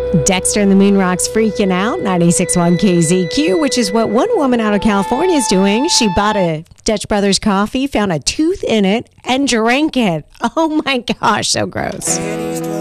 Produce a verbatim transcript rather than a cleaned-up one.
Dexter and the Moon Rocks freaking out, ninety-six point one K Z Q, which is what one woman out of California is doing. She bought a Dutch Brothers coffee, found a tooth in it, and drank it. Oh my gosh, so gross.